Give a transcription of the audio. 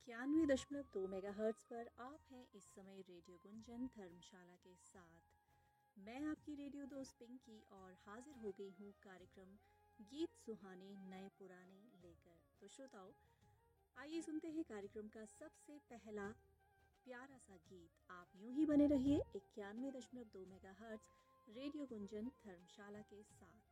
91.2 megahertz पर आप हैं इस समय रेडियो गुंजन धर्मशाला के साथ। मैं आपकी रेडियो दोस्त पिंकी और हाजिर हो गई हूँ कार्यक्रम गीत सुहाने नए पुराने लेकर। तो श्रोताओं, आइए सुनते हैं कार्यक्रम का सबसे पहला प्यारा सा गीत। आप यूं ही बने रहिए 91.2 मेगाहर्ट्ज़ रेडियो गुंजन धर्मशाला के साथ।